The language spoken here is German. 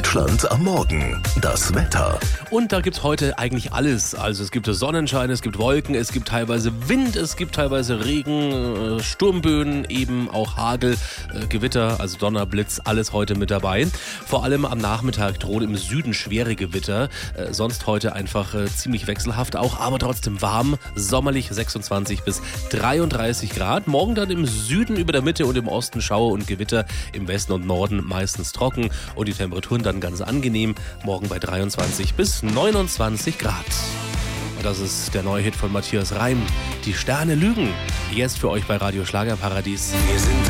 Deutschland am Morgen. Das Wetter. Und da gibt's heute eigentlich alles. Also es gibt Sonnenschein, es gibt Wolken, es gibt teilweise Wind, es gibt teilweise Regen, Sturmböen, eben auch Hagel, Gewitter, also Donner, Blitz, alles heute mit dabei. Vor allem am Nachmittag drohen im Süden schwere Gewitter. Sonst heute einfach ziemlich wechselhaft auch, aber trotzdem warm, sommerlich 26 bis 33 Grad. Morgen dann im Süden über der Mitte und im Osten Schauer und Gewitter, im Westen und Norden meistens trocken und die Temperaturen dann ganz angenehm. Morgen bei 23 bis 29 Grad. Und das ist der neue Hit von Matthias Reim. Die Sterne lügen. Jetzt für euch bei Radio Schlagerparadies. Wir sind